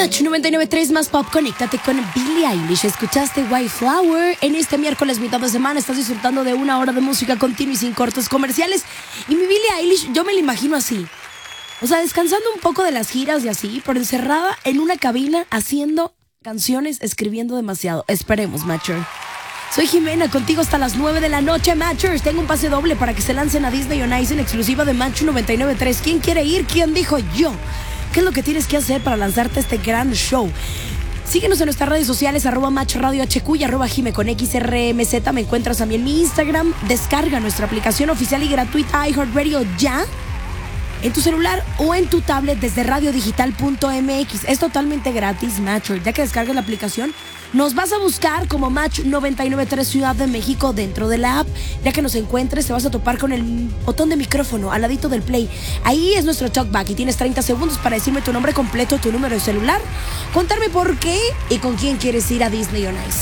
Match 99.3 más pop, conéctate con Billie Eilish. Escuchaste White Flower. En este miércoles, mitad de semana, estás disfrutando de una hora de música continua y sin cortes comerciales. Y mi Billie Eilish, yo me la imagino así. O sea, descansando un poco de las giras y así, pero encerrada en una cabina haciendo canciones, escribiendo demasiado. Esperemos, Matcher. Soy Jimena, contigo hasta las 9 de la noche, Matchers. Tengo un pase doble para que se lancen a Disney on Ice en exclusiva de Match 99.3. ¿Quién quiere ir? ¿Quién dijo yo? ¿Qué es lo que tienes que hacer para lanzarte este gran show? Síguenos en nuestras redes sociales, @Match Radio HQ y @Jime con XRMZ. Me encuentras a mí en mi Instagram. Descarga nuestra aplicación oficial y gratuita iHeartRadio ya en tu celular o en tu tablet desde radiodigital.mx. Es totalmente gratis, Matcher. Ya que descargues la aplicación, nos vas a buscar como Match 99.3 Ciudad de México dentro de la app. Ya que nos encuentres, te vas a topar con el botón de micrófono al ladito del play. Ahí es nuestro talkback y tienes 30 segundos para decirme tu nombre completo, tu número de celular, contarme por qué y con quién quieres ir a Disney on Ice.